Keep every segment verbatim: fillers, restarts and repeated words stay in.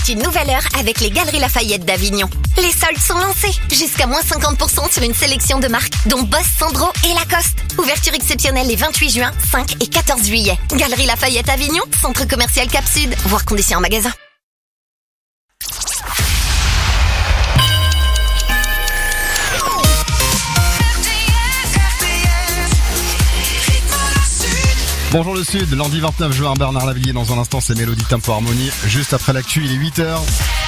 C'est une nouvelle heure avec les Galeries Lafayette d'Avignon. Les soldes sont lancés. Jusqu'à moins cinquante pour cent sur une sélection de marques, dont Boss, Sandro et Lacoste. Ouverture exceptionnelle les vingt-huit juin, cinq et quatorze juillet. Galeries Lafayette Avignon, centre commercial Cap Sud. Voir conditions en magasin. Bonjour le Sud, lundi vingt-neuf juin, Bernard Lavillier dans un instant, c'est Mélodie Tempo Harmonie. Juste après l'actu, il est huit heures.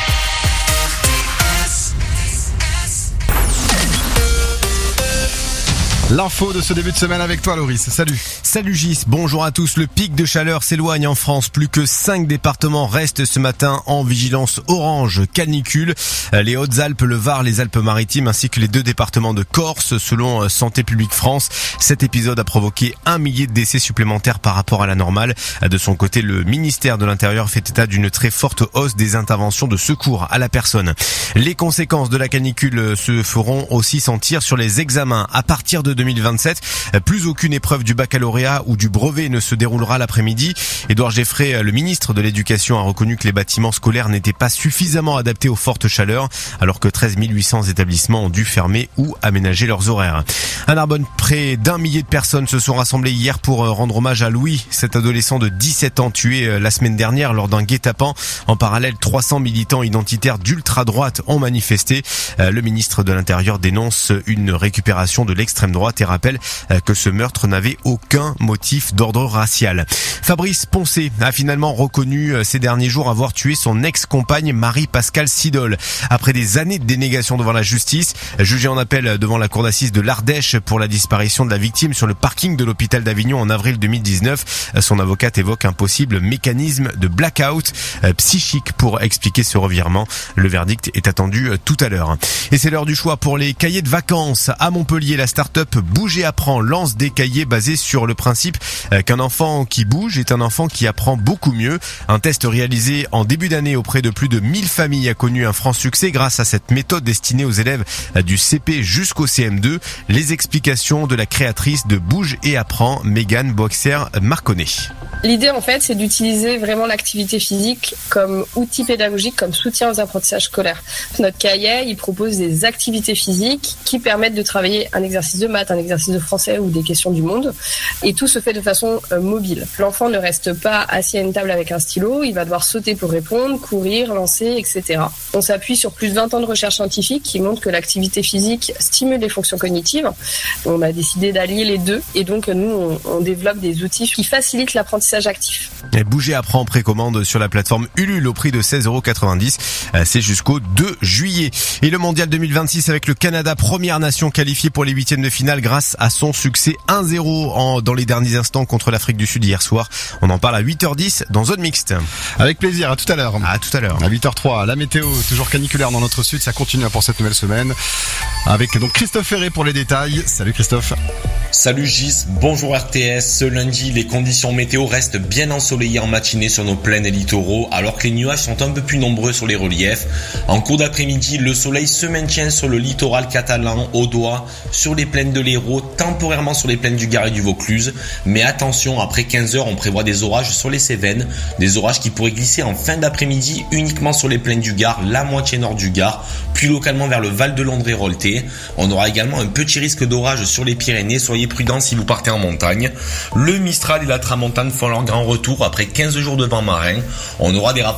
L'info de ce début de semaine avec toi Loris, salut. Salut Gis, bonjour à tous. Le pic de chaleur s'éloigne en France. Plus que cinq départements restent ce matin en vigilance orange canicule. Les Hautes-Alpes, le Var, les Alpes-Maritimes ainsi que les deux départements de Corse. Selon Santé publique France, cet épisode a provoqué un millier de décès supplémentaires par rapport à la normale. De son côté, le ministère de l'Intérieur fait état d'une très forte hausse des interventions de secours à la personne. Les conséquences de la canicule se feront aussi sentir sur les examens. À partir de deux mille vingt-sept, plus aucune épreuve du baccalauréat ou du brevet ne se déroulera l'après-midi. Édouard Geffray, le ministre de l'Éducation, a reconnu que les bâtiments scolaires n'étaient pas suffisamment adaptés aux fortes chaleurs, alors que treize mille huit cents établissements ont dû fermer ou aménager leurs horaires. À Narbonne, près d'un millier de personnes se sont rassemblées hier pour rendre hommage à Louis, cet adolescent de dix-sept ans tué la semaine dernière lors d'un guet-apens. En parallèle, trois cents militants identitaires d'ultra-droite ont manifesté. Le ministre de l'Intérieur dénonce une récupération de l'extrême droite et rappelle que ce meurtre n'avait aucun motif d'ordre racial. Fabrice Poncet a finalement reconnu ces derniers jours avoir tué son ex-compagne Marie-Pascale Sidol. Après des années de dénégation devant la justice, jugé en appel devant la cour d'assises de l'Ardèche pour la disparition de la victime sur le parking de l'hôpital d'Avignon en avril deux mille dix-neuf, son avocate évoque un possible mécanisme de blackout psychique pour expliquer ce revirement. Le verdict est attendu tout à l'heure. Et c'est l'heure du choix pour les cahiers de vacances. À Montpellier, la start-up Bouge et apprend lance des cahiers basés sur le principe qu'un enfant qui bouge est un enfant qui apprend beaucoup mieux. Un test réalisé en début d'année auprès de plus de mille familles a connu un franc succès grâce à cette méthode destinée aux élèves du C P jusqu'au C M deux. Les explications de la créatrice de Bouge et apprend, Mégane Boxer-Marconnet. L'idée, en fait, c'est d'utiliser vraiment l'activité physique comme outil pédagogique, comme soutien aux apprentissages scolaires. Notre cahier, il propose des activités physiques qui permettent de travailler un exercice de maths, un exercice de français ou des questions du monde. Et tout se fait de façon euh, mobile. L'enfant ne reste pas assis à une table avec un stylo, il va devoir sauter pour répondre, courir, lancer, et cetera. On s'appuie sur plus de vingt ans de recherche scientifique qui montrent que l'activité physique stimule les fonctions cognitives. On a décidé d'allier les deux et donc nous, on, on développe des outils qui facilitent l'apprentissage actif. Et Bouger apprend précommande sur la plateforme Ulule au prix de seize euros quatre-vingt-dix. C'est jusqu'au deux juillet. Et le mondial deux mille vingt-six avec le Canada, première nation qualifiée pour les huitièmes de finale grâce à son succès un zéro en, dans les derniers instants contre l'Afrique du Sud hier soir. On en parle à huit heures dix dans Zone Mixte. Avec plaisir, à tout à l'heure. À tout à l'heure. À huit heures trois, la météo toujours caniculaire dans notre sud, ça continue pour cette nouvelle semaine. Avec donc Christophe Ferré pour les détails. Salut Christophe. Salut Gis, bonjour R T S. Ce lundi, les conditions météo restent bien ensoleillées en matinée sur nos plaines et littoraux, alors que les nuages sont un peu plus nombreux sur les reliefs. En cours d'après-midi, le soleil se maintient sur le littoral catalan, audois, sur les plaines de l'Hérault, temporairement sur les plaines du Gard et du Vaucluse. Mais attention, après quinze heures, on prévoit des orages sur les Cévennes, des orages qui pourraient glisser en fin d'après-midi uniquement sur les plaines du Gard, la moitié nord du Gard, puis localement vers le Val de Londres et Rolté. On aura également un petit risque d'orage sur les Pyrénées, soyez prudents si vous partez en montagne. Le Mistral et la Tramontane font leur grand retour après quinze jours de vent marin. On aura des